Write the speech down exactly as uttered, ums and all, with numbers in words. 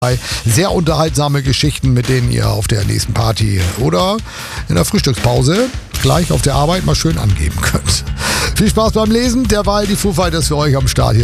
Sehr unterhaltsame Geschichten, mit denen ihr auf der nächsten Party oder in der Frühstückspause gleich auf der Arbeit mal schön angeben könnt. Viel Spaß beim Lesen, derweil die Foo Fighters für euch am Start hier.